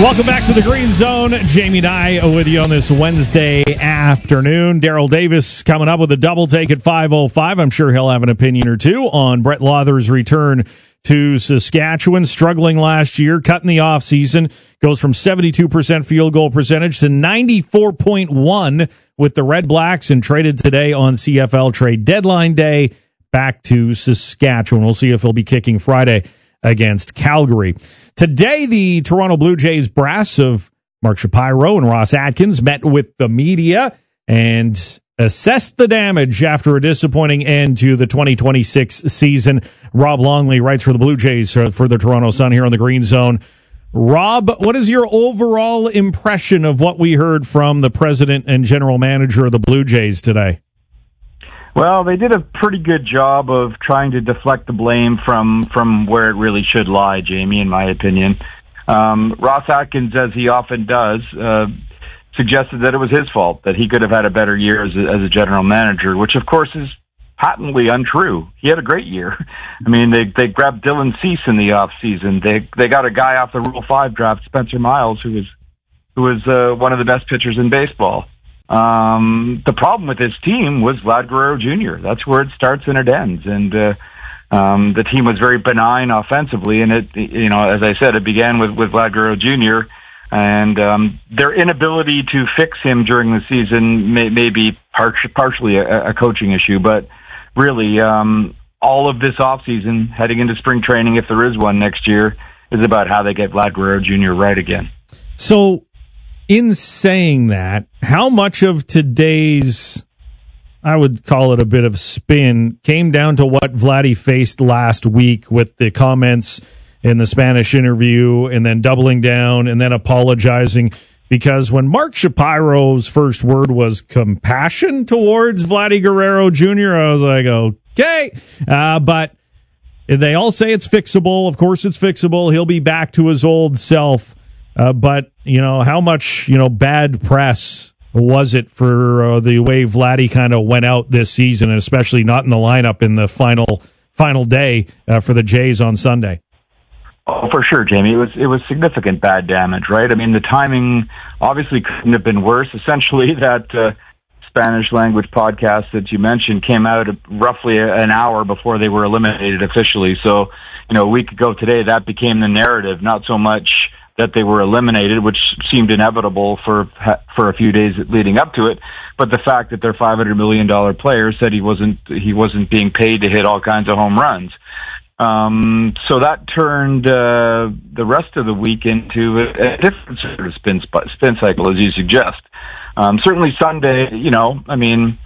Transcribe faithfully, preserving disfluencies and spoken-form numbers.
Welcome back to the Green Zone. Jamie and I with you on this Wednesday afternoon. Daryl Davis coming up with a double take at five oh five. I'm sure he'll have an opinion or two on Brett Lawther's return to Saskatchewan. Struggling last year, cutting the offseason. Goes from seventy-two percent field goal percentage to ninety-four point one with the Red Blacks, and traded today on C F L trade deadline day back to Saskatchewan. We'll see if he'll be kicking Friday against Calgary. Today, the Toronto Blue Jays brass of Mark Shapiro and Ross Atkins met with the media and assessed the damage after a disappointing end to the twenty twenty-six season. Rob Longley writes for the Blue Jays for the Toronto Sun here on the Green Zone. Rob, what is your overall impression of what we heard from the president and general manager of the Blue Jays today? Well, they did a pretty good job of trying to deflect the blame from, from where it really should lie, Jamie, in my opinion. Um, Ross Atkins, as he often does, uh, suggested that it was his fault, that he could have had a better year as a, as a general manager, which, of course, is patently untrue. He had a great year. I mean, they they grabbed Dylan Cease in the off season. They they got a guy off the Rule Five draft, Spencer Miles, who was who was uh, one of the best pitchers in baseball. Um, the problem with his team was Vlad Guerrero Junior That's where it starts and it ends. And, uh, um, the team was very benign offensively. And it, you know, as I said, it began with, with Vlad Guerrero Junior And, um, their inability to fix him during the season may, may be par- partially a, a coaching issue. But really, um, all of this offseason, heading into spring training, if there is one next year, is about how they get Vlad Guerrero Junior right again. So, in saying that, how much of today's, I would call it a bit of spin, came down to what Vladdy faced last week with the comments in the Spanish interview and then doubling down and then apologizing? Because when Mark Shapiro's first word was compassion towards Vladdy Guerrero Junior, I was like, okay. Uh, but they all say it's fixable. Of course it's fixable. He'll be back to his old self. Uh, but, you know, how much, you know, bad press was it for uh, the way Vladdy kind of went out this season, and especially not in the lineup in the final final day uh, for the Jays on Sunday? Oh, for sure, Jamie. It was it was significant bad damage, right? I mean, the timing obviously couldn't have been worse. Essentially, that uh, Spanish language podcast that you mentioned came out roughly an hour before they were eliminated officially. So, you know, a week ago today, that became the narrative, not so much that they were eliminated, which seemed inevitable for for a few days leading up to it, but the fact that their five hundred million dollars player said he wasn't he wasn't being paid to hit all kinds of home runs. Um, so that turned uh, the rest of the week into a, a different sort of spin spin cycle, as you suggest. Um, certainly Sunday, you know, I mean,